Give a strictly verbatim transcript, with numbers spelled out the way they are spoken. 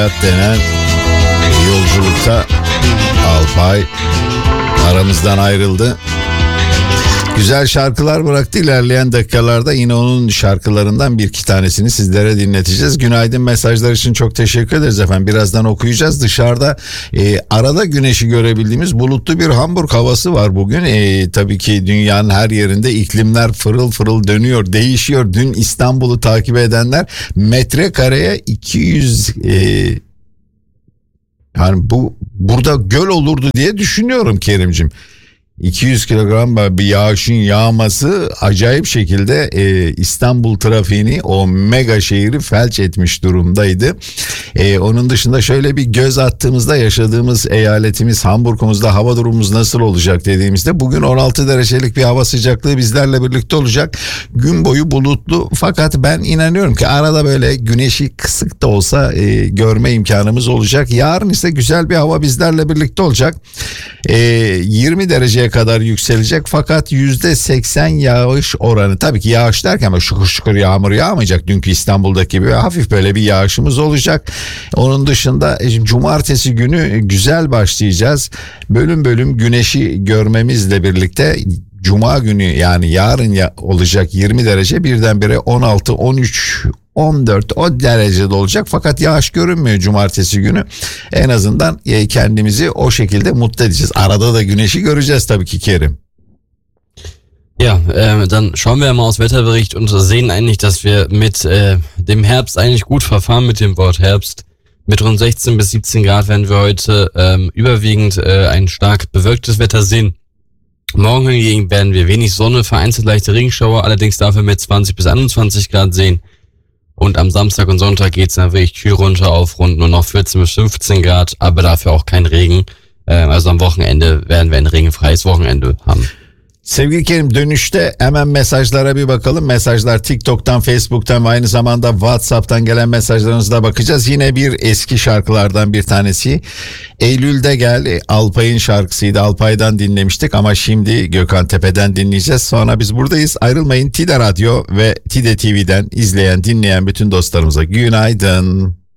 hayat denen yolculukta Alpay aramızdan ayrıldı. Güzel şarkılar bıraktı. İlerleyen dakikalarda yine onun şarkılarından bir iki tanesini sizlere dinleteceğiz. Günaydın mesajlar için çok teşekkür ederiz efendim. Birazdan okuyacağız. Dışarıda e, arada güneşi görebildiğimiz bulutlu bir Hamburg havası var bugün. E, tabii ki dünyanın her yerinde iklimler fırıl fırıl dönüyor, değişiyor. Dün İstanbul'u takip edenler metrekareye iki yüz e, yani bu burada göl olurdu diye düşünüyorum Kerimcim. iki yüz kilogram bir yağışın yağması acayip şekilde e, İstanbul trafiğini, o mega şehri felç etmiş durumdaydı. E, onun dışında şöyle bir göz attığımızda yaşadığımız eyaletimiz Hamburg'umuzda hava durumumuz nasıl olacak dediğimizde bugün on altı derecelik bir hava sıcaklığı bizlerle birlikte olacak. Gün boyu bulutlu, fakat ben inanıyorum ki arada böyle güneşi kısık da olsa e, görme imkanımız olacak. Yarın ise güzel bir hava bizlerle birlikte olacak. E, yirmi dereceye kadar yükselecek, fakat yüzde seksen yağış oranı. Tabii ki yağış derken böyle şıkır şıkır yağmur yağmayacak. Dünkü İstanbul'daki gibi hafif böyle bir yağışımız olacak. Onun dışında cumartesi günü güzel başlayacağız. Bölüm bölüm güneşi görmemizle birlikte Cuma günü, yani yarın ya olacak yirmi derece birdenbire on altı, on üç, on dört o derecede olacak, fakat yağış görünmüyor cumartesi günü. En azından kendimizi o şekilde mutlu edeceğiz. Arada da güneşi göreceğiz tabii ki Kerim. Ja, äh, dann schauen wir mal aus Wetterbericht und sehen eigentlich, dass wir mit äh, dem Herbst eigentlich gut verfahren mit dem Wort Herbst. Mit rund sechzehn bis siebzehn Grad werden wir heute ähm, überwiegend äh, ein stark bewölktes Wetter sehen. Morgen hingegen werden wir wenig Sonne, vereinzelt leichte Regenschauer, allerdings dafür mit zwanzig bis einundzwanzig Grad sehen. Und am Samstag und Sonntag geht's dann wirklich kühl runter auf rund nur noch vierzehn bis fünfzehn Grad, aber dafür auch kein Regen. Äh, also am Wochenende werden wir ein regenfreies Wochenende haben. Sevgili Kerim, dönüşte hemen mesajlara bir bakalım. Mesajlar TikTok'tan, Facebook'tan ve aynı zamanda WhatsApp'tan gelen mesajlarınıza bakacağız. Yine bir eski şarkılardan bir tanesi. Eylül'de Gel, Alpay'ın şarkısıydı. Alpay'dan dinlemiştik ama şimdi Gökhan Tepe'den dinleyeceğiz. Sonra biz buradayız. Ayrılmayın. Tide Radyo ve Tide T V'den izleyen, dinleyen bütün dostlarımıza günaydın.